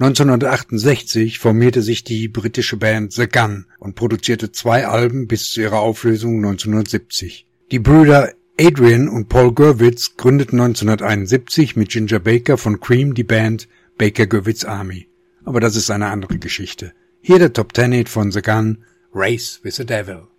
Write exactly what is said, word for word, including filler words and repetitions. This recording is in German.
neunzehnhundertachtundsechzig formierte sich die britische Band The Gun und produzierte zwei Alben bis zu ihrer Auflösung neunzehnhundertsiebzig. Die Brüder Adrian und Paul Gurwitz gründeten neunzehnhunderteinundsiebzig mit Ginger Baker von Cream die Band Baker Gurwitz Army. Aber das ist eine andere Geschichte. Hier der Top Ten Hit von The Gun, Race with the Devil.